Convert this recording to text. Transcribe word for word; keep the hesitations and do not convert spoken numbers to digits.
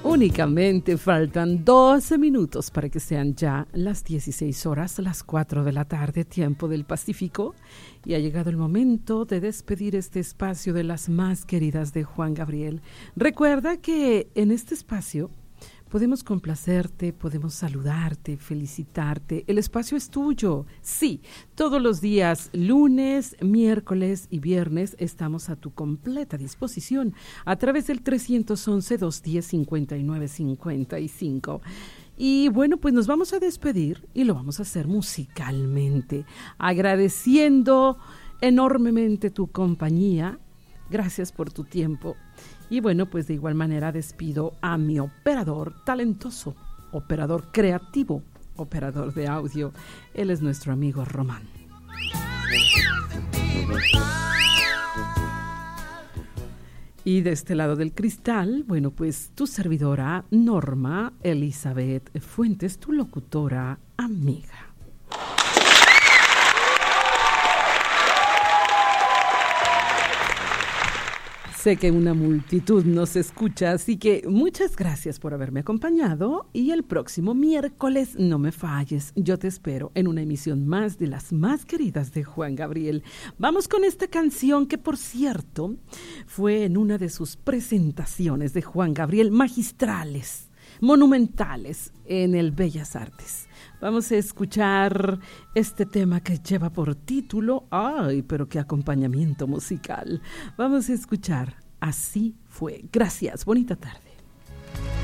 Únicamente faltan doce minutos para que sean ya las dieciséis horas, las cuatro de la tarde, tiempo del Pacífico, y ha llegado el momento de despedir este espacio de las más queridas de Juan Gabriel. Recuerda que en este espacio podemos complacerte, podemos saludarte, felicitarte. El espacio es tuyo. Sí, todos los días, lunes, miércoles y viernes, estamos a tu completa disposición a través del tres once, dos diez, cincuenta y nueve cincuenta y cinco. Y bueno, pues nos vamos a despedir y lo vamos a hacer musicalmente, agradeciendo enormemente tu compañía. Gracias por tu tiempo. Y bueno, pues de igual manera despido a mi operador talentoso, operador creativo, operador de audio. Él es nuestro amigo Román. Y de este lado del cristal, bueno, pues tu servidora Norma Elizabeth Fuentes, tu locutora amiga. Sé que una multitud nos escucha, así que muchas gracias por haberme acompañado y el próximo miércoles no me falles. Yo te espero en una emisión más de las más queridas de Juan Gabriel. Vamos con esta canción que, por cierto, fue en una de sus presentaciones de Juan Gabriel magistrales, monumentales en el Bellas Artes. Vamos a escuchar este tema que lleva por título, ¡ay, pero qué acompañamiento musical! Vamos a escuchar Así Fue. Gracias, bonita tarde.